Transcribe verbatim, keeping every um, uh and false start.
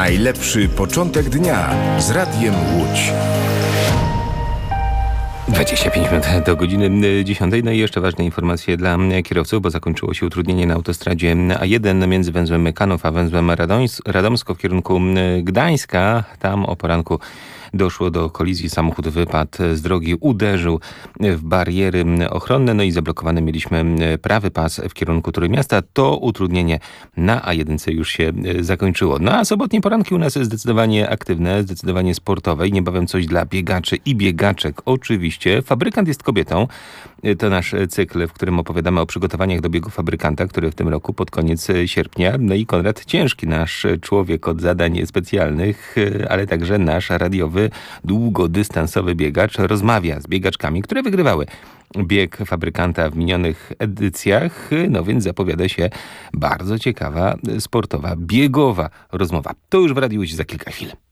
Najlepszy początek dnia z Radiem Łódź. dwadzieścia pięć minut do godziny dziesiątej. No i jeszcze ważne informacje dla kierowców, bo zakończyło się utrudnienie na autostradzie A jeden między węzłem Kanów a węzłem Radońs- Radomsko w kierunku Gdańska. Tam o poranku doszło do kolizji. Samochód wypadł z drogi, uderzył w bariery ochronne, no i zablokowany mieliśmy prawy pas w kierunku Trójmiasta. To utrudnienie na A jeden już się zakończyło. No a sobotnie poranki u nas zdecydowanie aktywne, zdecydowanie sportowe i niebawem coś dla biegaczy i biegaczek. Oczywiście Fabrykant jest kobietą. To nasz cykl, w którym opowiadamy o przygotowaniach do biegu Fabrykanta, który w tym roku pod koniec sierpnia. No i Konrad Ciężki, nasz człowiek od zadań specjalnych, ale także nasz radiowy długodystansowy biegacz rozmawia z biegaczkami, które wygrywały bieg Fabrykanta w minionych edycjach. No więc zapowiada się bardzo ciekawa, sportowa, biegowa rozmowa. To już w Radiu Łódź za kilka chwil.